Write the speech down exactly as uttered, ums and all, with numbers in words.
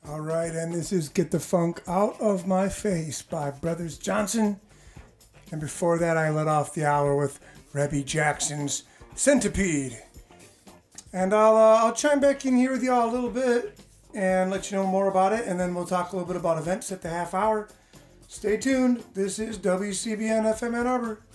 All right, and this is Get the Funk Out of My Face by Brothers Johnson. And before that, I let off the hour with Rebby Jackson's Centipede. And I'll, uh, I'll chime back in here with y'all a little bit and let you know more about it. And then we'll talk a little bit about events at the half hour. Stay tuned. This is W C B N F M Ann Arbor.